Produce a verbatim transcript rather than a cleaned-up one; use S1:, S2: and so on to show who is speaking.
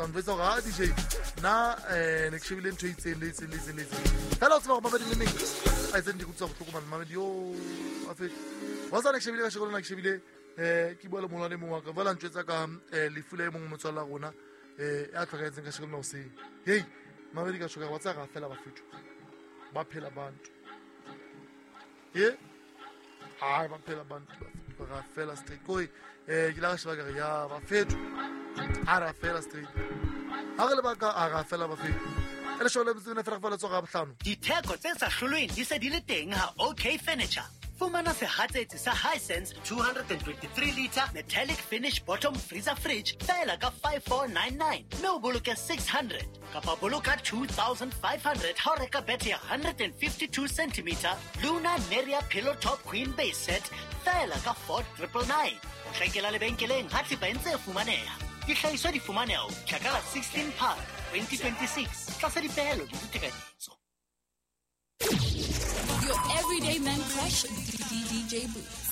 S1: Mvesa ga D J na eh ne kshebile ntho itseng le itseng le itseng le itseng fela o tseba go mamedi le meng a itse ndi kutsa go tlhokomana mamedi yo a fe wa sa ne kshebile ka shegolo na kshebile eh ke bua le molwane mo wa ka vala ntwetsa ka le fula e mong motswala rona eh a tlhagaetseng ka shegolo no se hey mamedi ka shoka wa tsa ga fela ba fethu ba phela bantu ye ha ba phela bantu ba fela straight koi eh ke la sheba ka ya ba fethu ara fela straight aga le baka aga fela ba fethu ele shole bitsene fela fela tsoga botlhano
S2: ditheko tse sa hlolweng di se di le teng ha OK Furniture. Fumana sehatsetsi sa Hisense two hundred twenty-three litre metallic finish bottom freezer fridge fela ka five four nine nine mme o boloke six hundred kapa boloka two thousand five hundred ha o reka bete ya one hundred fifty-two centimetre Luna Neria pillow top queen base set fela ka four nine nine nine. Rekela lebenkeleng ha tsipa e ntse e fumaneha. Dihlahiswa di fumaneha Chakala sixteen Park twenty twenty-six tlasa dipehelo le ditekanyetso.
S3: Your everyday man crush, D J Boots.